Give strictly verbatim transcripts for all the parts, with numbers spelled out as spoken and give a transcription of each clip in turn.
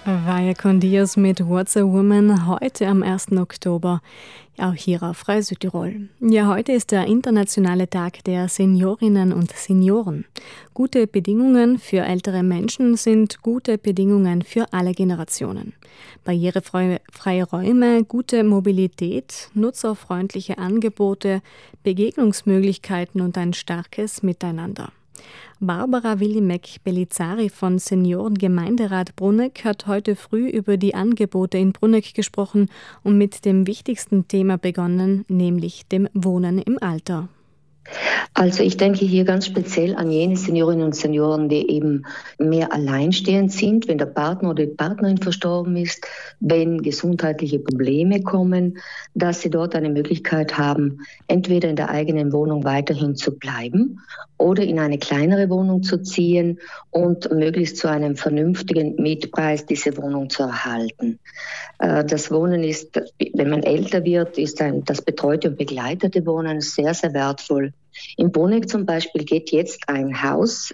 Vaya con Dios mit What's a Woman heute am ersten Oktober, auch hier auf Radio Südtirol. Ja, heute ist der internationale Tag der Seniorinnen und Senioren. Gute Bedingungen für ältere Menschen sind gute Bedingungen für alle Generationen. Barrierefreie freie Räume, gute Mobilität, nutzerfreundliche Angebote, Begegnungsmöglichkeiten und ein starkes Miteinander. Barbara Willimek-Belizari von Seniorengemeinderat Bruneck hat heute früh über die Angebote in Bruneck gesprochen und mit dem wichtigsten Thema begonnen, nämlich dem Wohnen im Alter. Also ich denke hier ganz speziell an jene Seniorinnen und Senioren, die eben mehr alleinstehend sind, wenn der Partner oder die Partnerin verstorben ist, wenn gesundheitliche Probleme kommen, dass sie dort eine Möglichkeit haben, entweder in der eigenen Wohnung weiterhin zu bleiben oder in eine kleinere Wohnung zu ziehen und möglichst zu einem vernünftigen Mietpreis diese Wohnung zu erhalten. Das Wohnen ist, wenn man älter wird, ist ein, das betreute und begleitete Wohnen sehr, sehr wertvoll. In Bruneck zum Beispiel geht jetzt ein Haus,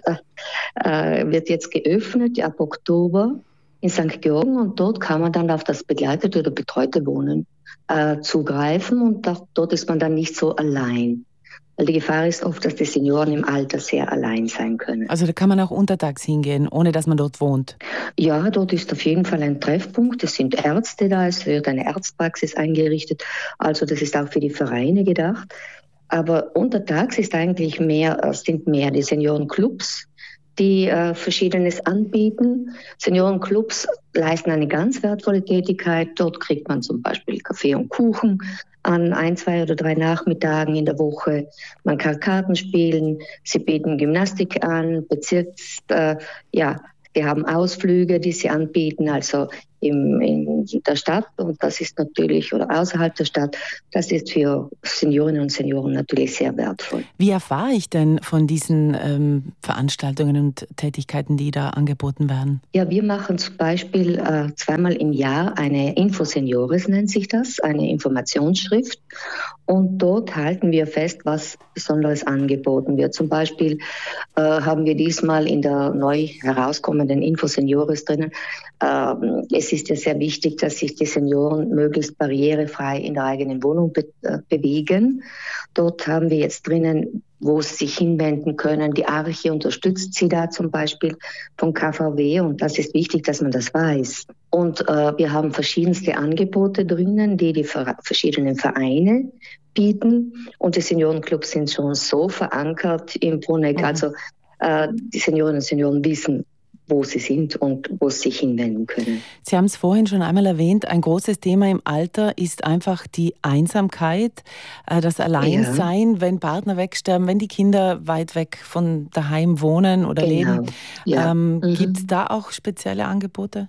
äh, wird jetzt geöffnet ab Oktober in Sankt Georgen und dort kann man dann auf das begleitete oder betreute Wohnen äh, zugreifen und da, dort ist man dann nicht so allein. Weil die Gefahr ist oft, dass die Senioren im Alter sehr allein sein können. Also da kann man auch untertags hingehen, ohne dass man dort wohnt? Ja, dort ist auf jeden Fall ein Treffpunkt. Es sind Ärzte da, es wird eine Arztpraxis eingerichtet. Also das ist auch für die Vereine gedacht. Aber untertags ist eigentlich mehr, sind mehr die Seniorenclubs, die äh, Verschiedenes anbieten. Seniorenclubs leisten eine ganz wertvolle Tätigkeit. Dort kriegt man zum Beispiel Kaffee und Kuchen an ein, zwei oder drei Nachmittagen in der Woche. Man kann Karten spielen, sie bieten Gymnastik an, Bezirks, äh, ja, die haben Ausflüge, die sie anbieten, also im, in der Stadt und das ist natürlich, oder außerhalb der Stadt, das ist für Seniorinnen und Senioren natürlich sehr wertvoll. Wie erfahre ich denn von diesen ähm, Veranstaltungen und Tätigkeiten, die da angeboten werden? Ja, wir machen zum Beispiel äh, zweimal im Jahr eine Infoseniores, nennt sich das, eine Informationsschrift und dort halten wir fest, was Besonderes angeboten wird. Zum Beispiel äh, haben wir diesmal in der neu herauskommenden Infoseniores drinnen, äh, es ist ja sehr wichtig, dass sich die Senioren möglichst barrierefrei in der eigenen Wohnung be- äh, bewegen. Dort haben wir jetzt drinnen, wo sie sich hinwenden können. Die Arche unterstützt sie da zum Beispiel von K V W und das ist wichtig, dass man das weiß. Und äh, wir haben verschiedenste Angebote drinnen, die die ver- verschiedenen Vereine bieten und die Seniorenclubs sind schon so verankert im Bruneck. Mhm. Also äh, die Seniorinnen und Senioren wissen, wo sie sind und wo sie sich hinwenden können. Sie haben es vorhin schon einmal erwähnt, ein großes Thema im Alter ist einfach die Einsamkeit, das Alleinsein, ja. Wenn Partner wegsterben, wenn die Kinder weit weg von daheim wohnen oder genau. leben. Ja. Ähm, mhm. Gibt es da auch spezielle Angebote?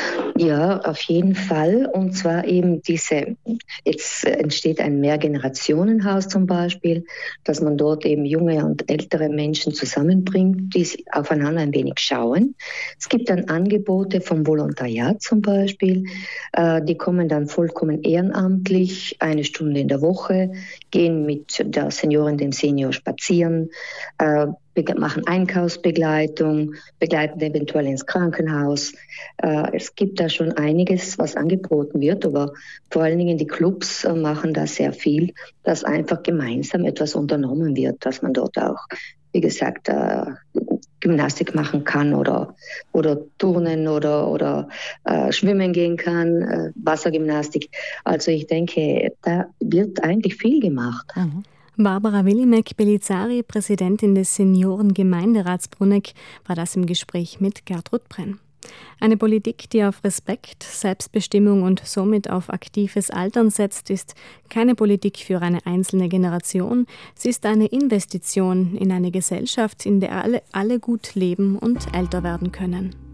Ja, auf jeden Fall. Und zwar eben diese, jetzt entsteht ein Mehrgenerationenhaus zum Beispiel, dass man dort eben junge und ältere Menschen zusammenbringt, die aufeinander ein wenig schauen. Es gibt dann Angebote vom Volontariat zum Beispiel, äh, die kommen dann vollkommen ehrenamtlich, eine Stunde in der Woche, gehen mit der Seniorin, dem Senior spazieren, äh, machen Einkaufsbegleitung, begleiten eventuell ins Krankenhaus. Äh, es gibt da schon einiges, was angeboten wird, aber vor allen Dingen die Clubs äh, machen da sehr viel, dass einfach gemeinsam etwas unternommen wird, dass man dort auch, wie gesagt, äh, Gymnastik machen kann oder, oder turnen oder, oder äh, schwimmen gehen kann, äh, Wassergymnastik. Also ich denke, da wird eigentlich viel gemacht. Mhm. Barbara Willimek-Belizari, Präsidentin des Seniorengemeinderats Bruneck, war das im Gespräch mit Gertrud Brenn. Eine Politik, die auf Respekt, Selbstbestimmung und somit auf aktives Altern setzt, ist keine Politik für eine einzelne Generation. Sie ist eine Investition in eine Gesellschaft, in der alle, alle gut leben und älter werden können.